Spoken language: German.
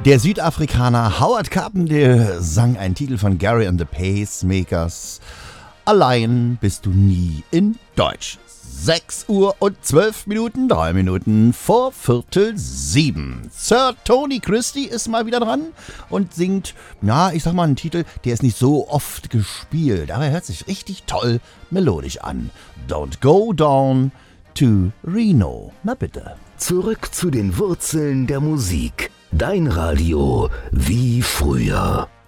Der Südafrikaner Howard Carpendale sang einen Titel von Gary and the Pacemakers. Allein bist du nie in Deutsch. 6 Uhr und 12 Minuten, 3 Minuten vor 6:45. Sir Tony Christie ist mal wieder dran und singt, ich sag mal einen Titel, der ist nicht so oft gespielt, aber er hört sich richtig toll melodisch an. Don't go down to Reno. Na bitte. Zurück zu den Wurzeln der Musik. Dein Radio wie früher.